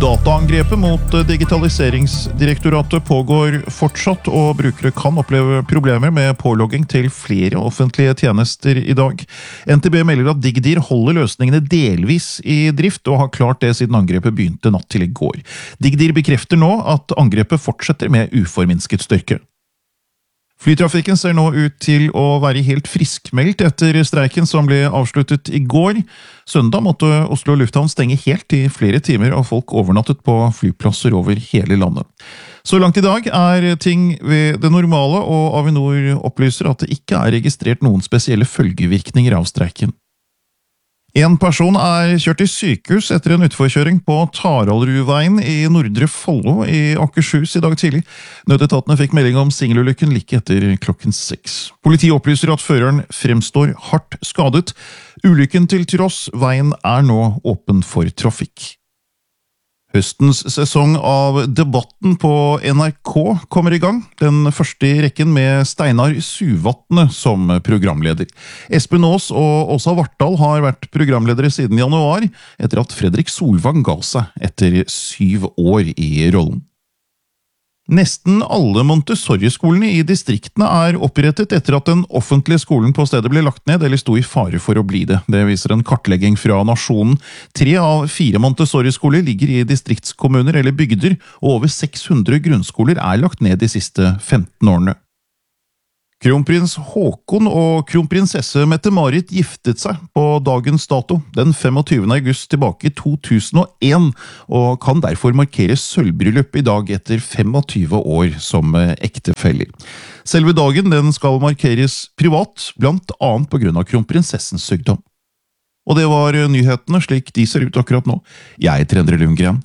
Dataangrepet mot Digitaliseringsdirektoratet pågår fortsatt, og brukere kan oppleve problemer med pålogging til flere offentlige tjenester i dag. NTB melder at Digdir holder løsningene delvis i drift, og har klart det siden angrepet begynte natt til i går. Digdir bekrefter nå at angrepet fortsetter med uforminsket styrke. Flytrafikken ser nå ut til å være helt friskmeldt etter streiken som ble avsluttet i går. Søndag måtte Oslo Lufthavn stenge helt i flere timer, og folk overnattet på flyplasser over hele landet. Så langt i dag er ting ved det normale, og Avinor opplyser at det ikke er registrert noen spesielle følgevirkninger av streiken. En person er kjørt i sykehus etter en utforkjøring på Taraldrudveien i Nordre Follo i Akershus i dag tidlig. Nødetatene fikk melding om singelulykken like etter 6:00. Politiet opplyser at føreren fremstår hardt skadet. Ulykken til tross, veien er nå åpen for trafikk. Høstens sesong av Debatten på NRK kommer i gang, den første i rekken med Steinar Suvatne som programleder. Espen Aas og Åsa Vartdal har vært programledere siden januar, etter at Fredrik Solvang ga seg etter 7 år i rollen. Nesten alle Montessori-skolene i distriktene er opprettet etter at den offentlige skolen på stedet ble lagt ned eller sto i fare for å bli det. Det viser en kartlegging fra Nasjonen. 3 av 4 Montessori-skoler ligger i distriktskommuner eller bygder, og over 600 grunnskoler er lagt ned de siste 15 årene. Kronprins Håkon og kronprinsesse Mette-Marit giftet seg på dagens dato, den 25. august tilbake i 2001, og kan derfor markere sølvbryllup i dag etter 25 år som ektefeller. Selve dagen den skal markeres privat, blant annet på grunn av kronprinsessens sykdom. Og det var nyhetene slik de ser ut akkurat nå. Jeg heter Endre Lundgren.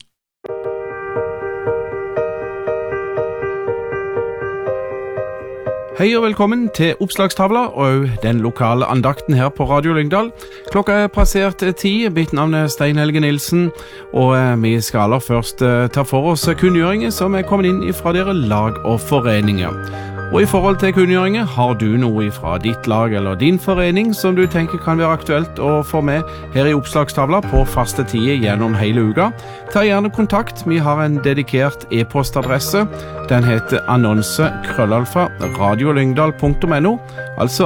Hei og velkommen til Oppslagstavla og den lokale andakten her på Radio Lyngdal. Klokka er passert 10, mitt navn er Stein Helge Nilsen, og vi skal først ta for oss kunngjøringer som er kommet inn fra dere lag og foreninger. Og i forhold til kunngjøringer, har du noe fra ditt lag eller din forening som du tenker kan være aktuelt å få med her i Oppslagstavla på faste tider gjennom hele uka? Ta gjerne kontakt, vi har en dedikert e-postadresse. Den heter annonse@radiolyngdal.no, altså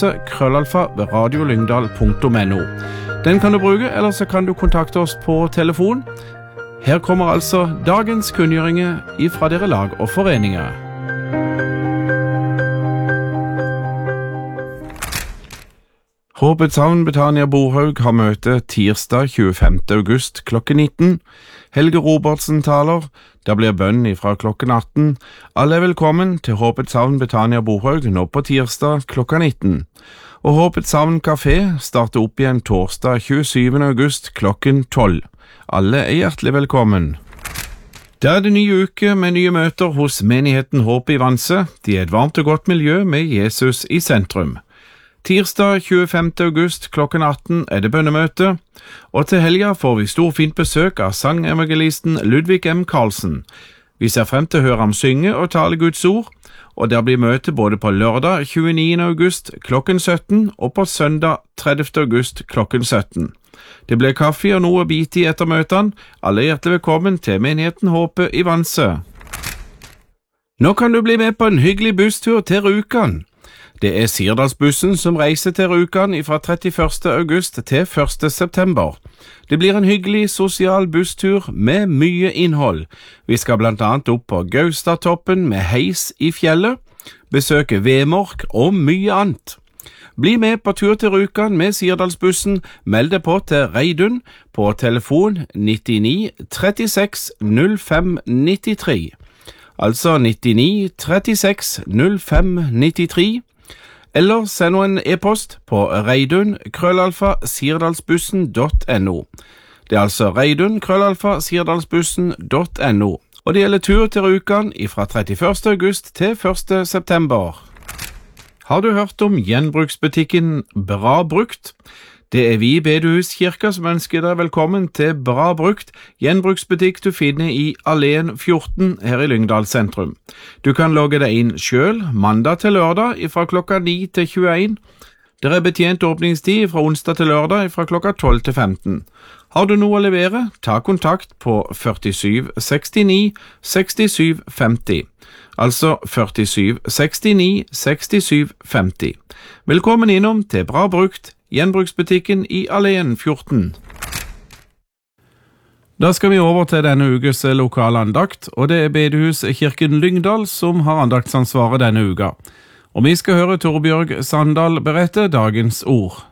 annonse@radiolyngdal.no. Den kan du bruke, eller så kan du kontakte oss på telefon. Her kommer altså dagens kunngjøringer fra dere lag og foreninger. Håpets Havn Betania Bohaug har møte tirsdag 25. august klokken 19. Helge Robertsen taler. Da blir bønn fra klokken 18. Alle er velkommen til Håpets Havn Betania Bohaug nå på tirsdag klokka 19. Og Håpets Havn Café starter opp igjen torsdag 27. august klokken 12. Alle er hjertelig velkommen. Da er det ny uke med nye møter hos menigheten Håp i Vanse. De er et varmt og godt miljø med Jesus i sentrum. Tirsdag 25. august klokken 18 er det bønnemøte, og til helga får vi storfint besøk av sangevangelisten Ludvig M. Karlsen. Vi ser frem til å høre ham synge og tale Guds ord, og der blir møte både på lørdag 29. august klokken 17 og på søndag 30. august klokken 17. Det blir kaffe og noe å bite i etter møtene. Alle er hjertelig velkommen til menigheten Håpet i Vanse. Nå kan du bli med på en hyggelig busstur til Rjukan. Det er Sirdalsbussen som reiser til Rjukan fra 31. august til 1. september. Det blir en hyggelig sosial busstur med mye innhold. Vi skal blant annet opp på Gaustatoppen med heis i fjellet, besøke Vemork og mye annet. Bli med på tur til Rjukan med Sirdalsbussen. Meld deg på til Reidun på telefon 99 36 05 93. Altså 99 36 05 93. Eller send en e-post på reidun@sirdalsbussen.no. Det er altså reidun@sirdalsbussen.no. Og det gjelder tur til Rjukan fra 31. august til 1. september. Har du hørt om gjenbruksbutikken Bra Brukt? Det er vi i Bedehuskirka som ønsker deg velkommen til Bra Brukt, gjenbruksbutikk du finner i Alleen 14 her i Lyngdal sentrum. Du kan logge deg inn selv mandag til lørdag fra klokka 9 til 21. Det er betjent åpningstid fra onsdag til lørdag fra klokka 12 til 15. Har du noe å levere, ta kontakt på 47 69 67 50. Altså 47 69 67 50. Velkommen innom til Bra Brukt, gjenbruksbutikken i Alleen 14. Da skal vi over til denne ukes lokale andakt, og det Bedehuskirken Lyngdal som har andaktsansvaret denne uka. Og vi skal høre Torbjørg Sandal berette dagens ord.